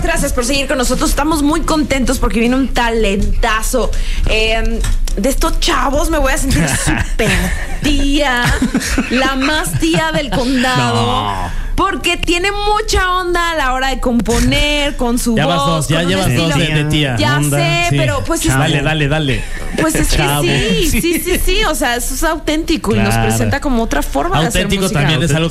gracias por seguir con nosotros. Estamos muy contentos porque viene un talentazo. De estos chavos me voy a sentir súper tía, la más tía del condado. No. Porque tiene mucha onda a la hora de componer con su Ya voz. vas dos, ya llevas estilo. dos de tía. Ya Onda, sé, sí. pero pues Dale. Pues es Chavo. que sí. O sea, eso es auténtico y nos Claro. presenta como otra forma de hacer Auténtico música. también es algo